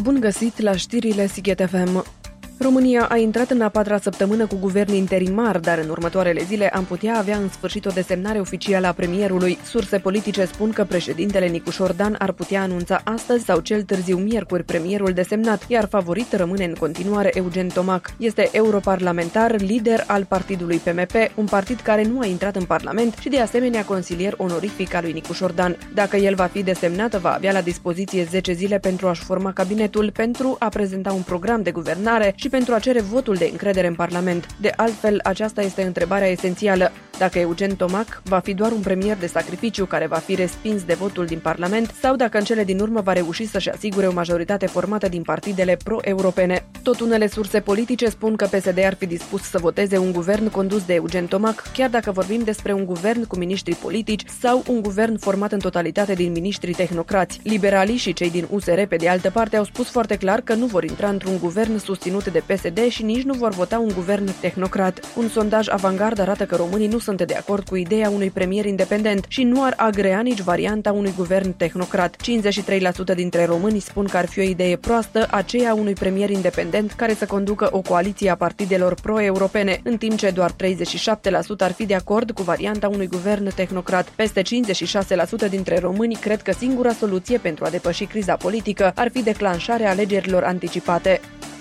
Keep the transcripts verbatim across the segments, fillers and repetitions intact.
Bun găsit la știrile Sighet F M. România a intrat în a patra săptămână cu guvern interimar, dar în următoarele zile am putea avea în sfârșit o desemnare oficială a premierului. Surse politice spun că președintele Nicu Șordan ar putea anunța astăzi sau cel târziu miercuri premierul desemnat, iar favorit rămâne în continuare Eugen Tomac. Este europarlamentar, lider al partidului P M P, un partid care nu a intrat în Parlament și de asemenea consilier onorific al lui Nicu Șordan. Dacă el va fi desemnat, va avea la dispoziție zece zile pentru a-și forma cabinetul, pentru a prezenta un program de guvernare și pentru a cere votul de încredere în Parlament. De altfel, aceasta este întrebarea esențială. Dacă Eugen Tomac va fi doar un premier de sacrificiu care va fi respins de votul din Parlament sau dacă în cele din urmă va reuși să-și asigure o majoritate formată din partidele pro-europene. Tot unele surse politice spun că P S D ar fi dispus să voteze un guvern condus de Eugen Tomac, chiar dacă vorbim despre un guvern cu miniștri politici sau un guvern format în totalitate din miniștri tehnocrați. Liberalii și cei din U S R, pe de altă parte, au spus foarte clar că nu vor intra într-un guvern susținut de P S D și nici nu vor vota un guvern tehnocrat. Un sondaj Avangard arată că românii nu sunt de acord cu ideea unui premier independent și nu ar agrea nici varianta unui guvern tehnocrat. cincizeci și trei la sută dintre români spun că ar fi o idee proastă aceea unui premier independent care să conducă o coaliție a partidelor pro-europene, în timp ce doar treizeci și șapte la sută ar fi de acord cu varianta unui guvern tehnocrat. Peste cincizeci și șase la sută dintre români cred că singura soluție pentru a depăși criza politică ar fi declanșarea alegerilor anticipate.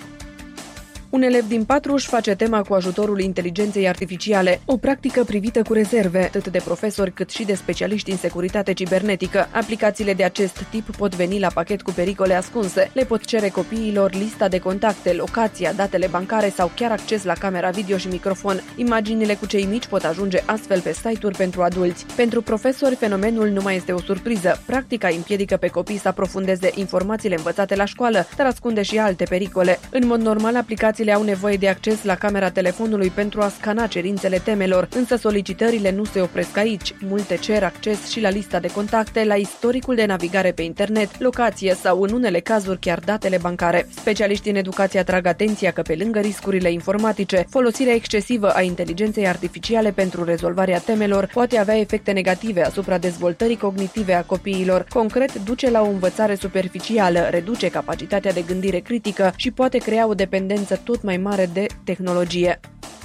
Un elev din patru își face tema cu ajutorul inteligenței artificiale, o practică privită cu rezerve, atât de profesori cât și de specialiști în securitate cibernetică. Aplicațiile de acest tip pot veni la pachet cu pericole ascunse. Le pot cere copiilor lista de contacte, locația, datele bancare sau chiar acces la camera video și microfon. Imaginile cu cei mici pot ajunge astfel pe site-uri pentru adulți. Pentru profesori, fenomenul nu mai este o surpriză. Practica îi împiedică pe copii să aprofundeze informațiile învățate la școală, dar ascunde și alte pericole. În mod normal, aplicațiile au nevoie de acces la camera telefonului pentru a scana cerințele temelor, însă solicitările nu se opresc aici. Multe cer acces și la lista de contacte, la istoricul de navigare pe internet, locație sau, în unele cazuri, chiar datele bancare. Specialiștii în educație atrag atenția că, pe lângă riscurile informatice, folosirea excesivă a inteligenței artificiale pentru rezolvarea temelor poate avea efecte negative asupra dezvoltării cognitive a copiilor. Concret, duce la o învățare superficială, reduce capacitatea de gândire critică și poate crea o dependență tot mai mare de tehnologie.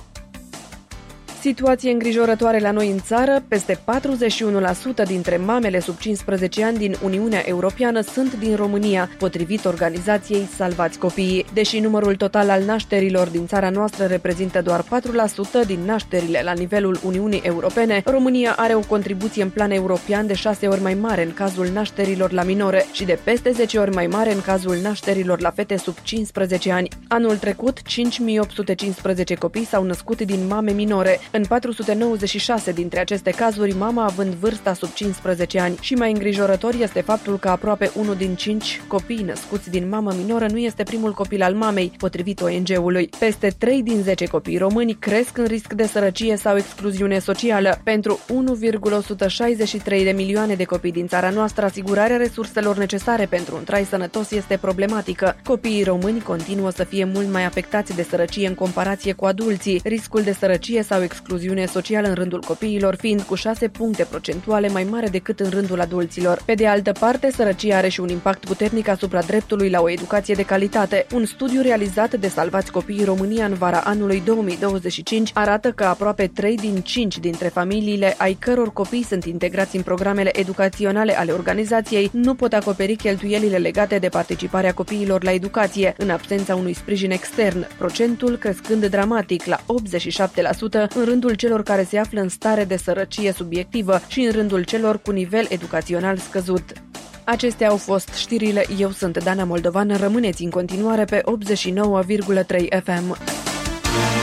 Situație îngrijorătoare la noi în țară, peste patruzeci și unu la sută dintre mamele sub cincisprezece ani din Uniunea Europeană sunt din România, potrivit organizației Salvați Copiii. Deși numărul total al nașterilor din țara noastră reprezintă doar patru la sută din nașterile la nivelul Uniunii Europene, România are o contribuție în plan european de șase ori mai mare în cazul nașterilor la minore și de peste zece ori mai mare în cazul nașterilor la fete sub cincisprezece ani. Anul trecut, cinci mii opt sute cincisprezece copii s-au născut din mame minore. În patru sute nouăzeci și șase dintre aceste cazuri, mama având vârsta sub cincisprezece ani. Și mai îngrijorător este faptul că aproape unul din cinci copii născuți din mamă minoră nu este primul copil al mamei, potrivit O N G-ului. Peste trei din zece copii români cresc în risc de sărăcie sau excluziune socială. Pentru unu virgulă o sută șaizeci și trei de milioane de copii din țara noastră, asigurarea resurselor necesare pentru un trai sănătos este problematică. Copiii români continuă să fie mult mai afectați de sărăcie în comparație cu adulții. Riscul de sărăcie sau excluziune socială în rândul copiilor fiind cu șase puncte procentuale mai mare decât în rândul adulților. Pe de altă parte, sărăcia are și un impact puternic asupra dreptului la o educație de calitate. Un studiu realizat de Salvați Copiii România în vara anului două mii douăzeci și cinci arată că aproape trei din cinci dintre familiile ai căror copii sunt integrați în programele educaționale ale organizației nu pot acoperi cheltuielile legate de participarea copiilor la educație, în absența unui sprijin extern, procentul crescând dramatic la optzeci și șapte la sută în rândul celor care se află în stare de sărăcie subiectivă și în rândul celor cu nivel educațional scăzut. Acestea au fost știrile. Eu sunt Dana Moldovan. Rămâneți în continuare pe optzeci și nouă virgulă trei F M.